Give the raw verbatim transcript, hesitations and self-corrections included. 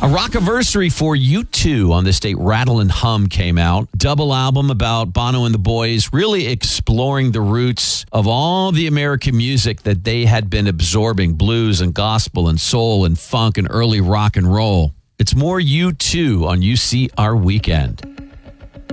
A rockiversary for U two on the state Rattle and Hum came out. Double album about Bono and the boys, really exploring the roots of all the American music that they had been absorbing, blues and gospel and soul and funk and early rock and roll. It's more U two on U C R Weekend.